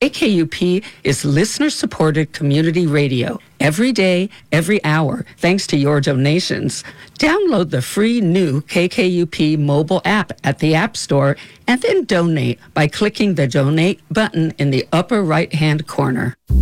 KKUP is listener-supported community radio every day, every hour, thanks to your donations. Download the free new KKUP mobile app at the App Store and then donate by clicking the Donate button in the upper right-hand corner.